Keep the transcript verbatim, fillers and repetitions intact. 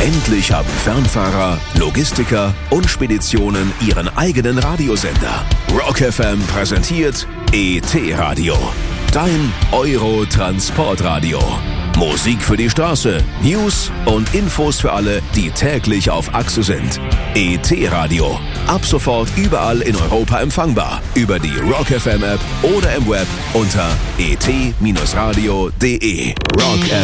Endlich haben Fernfahrer, Logistiker und Speditionen ihren eigenen Radiosender. Rock F M präsentiert E T-Radio. Dein Euro-Transportradio. Musik für die Straße, News und Infos für alle, die täglich auf Achse sind. E T-Radio. Ab sofort überall in Europa empfangbar. Über die Rock F M App oder im Web unter e t radio punkt de. Rock F M.